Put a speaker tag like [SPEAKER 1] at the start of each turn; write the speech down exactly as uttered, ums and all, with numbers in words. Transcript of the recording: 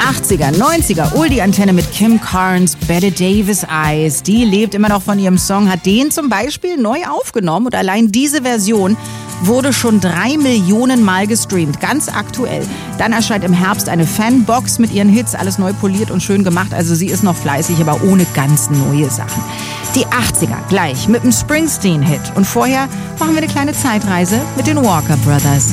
[SPEAKER 1] achtziger, neunziger Oldie-Antenne mit Kim Carnes, Bette Davis Eyes. Die lebt immer noch von ihrem Song, hat den zum Beispiel neu aufgenommen und allein diese Version wurde schon drei Millionen Mal gestreamt, ganz aktuell. Dann erscheint im Herbst eine Fanbox mit ihren Hits, alles neu poliert und schön gemacht. Also sie ist noch fleißig, aber ohne ganz neue Sachen. Die achtziger gleich mit dem Springsteen-Hit. Und vorher machen wir eine kleine Zeitreise mit den Walker Brothers.